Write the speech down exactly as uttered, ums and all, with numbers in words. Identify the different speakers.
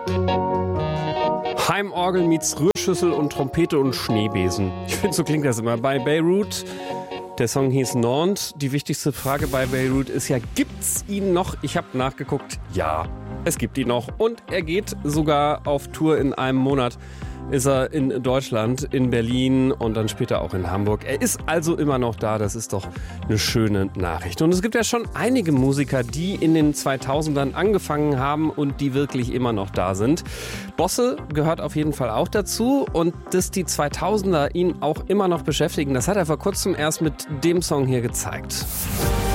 Speaker 1: Heimorgel meets Rührschüssel und Trompete und Schneebesen. Ich finde, so klingt das immer. Bei Beirut, der Song hieß Nantes. Die wichtigste Frage bei Beirut ist ja, gibt's ihn noch? Ich habe nachgeguckt, ja, es gibt ihn noch. Und er geht sogar auf Tour in einem Monat. Ist er in Deutschland, in Berlin und dann später auch in Hamburg. Er ist also immer noch da, das ist doch eine schöne Nachricht. Und es gibt ja schon einige Musiker, die in den zweitausendern angefangen haben und die wirklich immer noch da sind. Bosse gehört auf jeden Fall auch dazu und dass die zweitausender ihn auch immer noch beschäftigen, das hat er vor kurzem erst mit dem Song hier gezeigt.